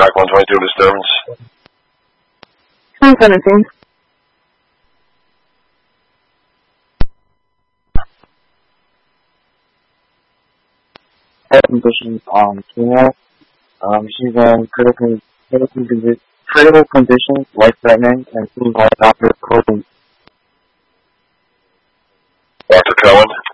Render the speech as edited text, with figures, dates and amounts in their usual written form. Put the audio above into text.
Back 122 disturbance. 2017. Health conditions on female. She's in critical condition, life-threatening, and seen by Dr. Cohen. Dr. Cohen?